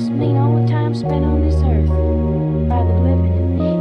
must mean all the time spent on this earth by the living.